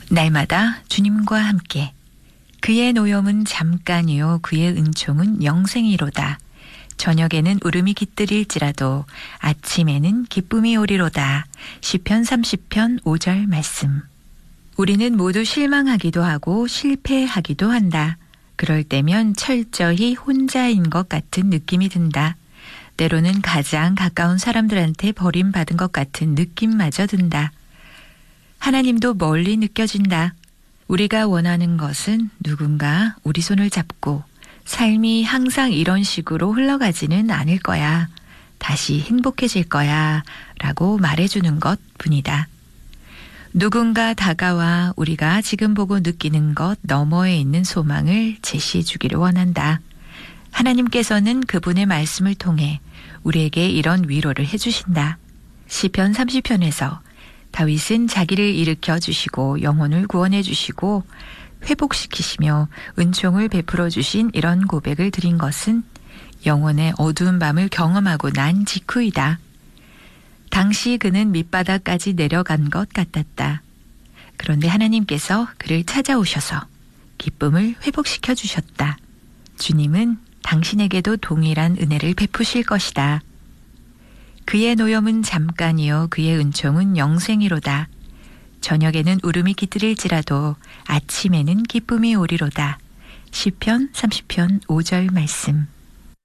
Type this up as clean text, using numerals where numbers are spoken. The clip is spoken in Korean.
날마다 주님과 함께. 그의 노염은 잠깐이요 그의 은총은 영생이로다. 저녁에는 울음이 깃들일지라도 아침에는 기쁨이 오리로다. 시편 30편 5절 말씀. 우리는 모두 실망하기도 하고 실패하기도 한다. 그럴 때면 철저히 혼자인 것 같은 느낌이 든다. 때로는 가장 가까운 사람들한테 버림받은 것 같은 느낌마저 든다. 하나님도 멀리 느껴진다. 우리가 원하는 것은 누군가 우리 손을 잡고 삶이 항상 이런 식으로 흘러가지는 않을 거야. 다시 행복해질 거야. 라고 말해주는 것 뿐이다. 누군가 다가와 우리가 지금 보고 느끼는 것 너머에 있는 소망을 제시해 주기를 원한다. 하나님께서는 그분의 말씀을 통해 우리에게 이런 위로를 해주신다. 시편 30편에서 다윗은 자기를 일으켜 주시고 영혼을 구원해 주시고 회복시키시며 은총을 베풀어 주신 이런 고백을 드린 것은 영혼의 어두운 밤을 경험하고 난 직후이다. 당시 그는 밑바닥까지 내려간 것 같았다. 그런데 하나님께서 그를 찾아오셔서 기쁨을 회복시켜 주셨다. 주님은 당신에게도 동일한 은혜를 베푸실 것이다. 그의 노염은 잠깐이요 그의 은총은 영생이로다. 저녁에는 울음이 깃들일지라도 아침에는 기쁨이 오리로다. 시편 30편 5절 말씀.